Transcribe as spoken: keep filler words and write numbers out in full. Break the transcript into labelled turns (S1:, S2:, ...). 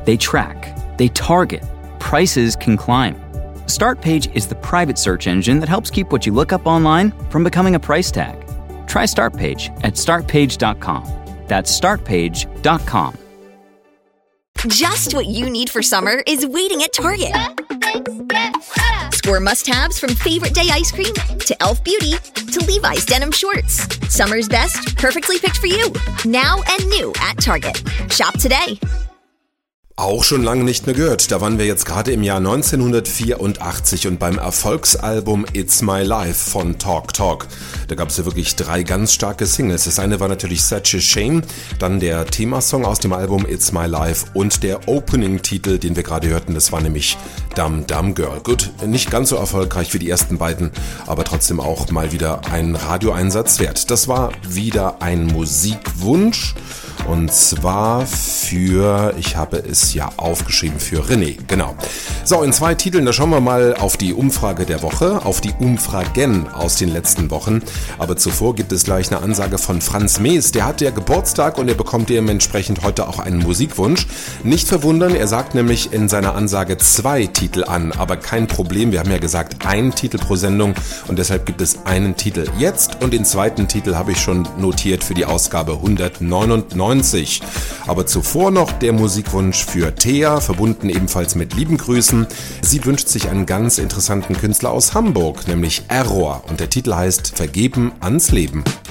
S1: They track, they target, prices can climb. Startpage is the private search engine that helps keep what you look up online from becoming a price tag. Try Startpage at start page dot com. That's start page dot com.
S2: Just what you need for summer is waiting at Target. Score must-haves from Favorite Day ice cream to e l f Beauty to Levi's denim shorts. Summer's best, perfectly picked for you. Now and new at Target. Shop today.
S3: Auch schon lange nicht mehr gehört. Da waren wir jetzt gerade im Jahr neunzehnhundertvierundachtzig und beim Erfolgsalbum It's My Life von Talk Talk. Da gab es ja wirklich drei ganz starke Singles. Das eine war natürlich Such a Shame, dann der Themasong aus dem Album It's My Life und der Opening-Titel, den wir gerade hörten, das war nämlich Dumb Dumb Girl. Gut, nicht ganz so erfolgreich wie die ersten beiden, aber trotzdem auch mal wieder ein Radioeinsatz wert. Das war wieder ein Musikwunsch. Und zwar für, ich habe es ja aufgeschrieben, für René, genau. So, in zwei Titeln, da schauen wir mal auf die Umfrage der Woche, auf die Umfragen aus den letzten Wochen. Aber zuvor gibt es gleich eine Ansage von Franz Mees, der hat ja Geburtstag und er bekommt dementsprechend heute auch einen Musikwunsch. Nicht verwundern, er sagt nämlich in seiner Ansage zwei Titel an, aber kein Problem, wir haben ja gesagt, ein Titel pro Sendung und deshalb gibt es einen Titel jetzt und den zweiten Titel habe ich schon notiert für die Ausgabe hundertneunundneunzig. Aber zuvor noch der Musikwunsch für Thea, verbunden ebenfalls mit lieben Grüßen. Sie wünscht sich einen ganz interessanten Künstler aus Hamburg, nämlich Error. Und der Titel heißt Vergeben ans Leben.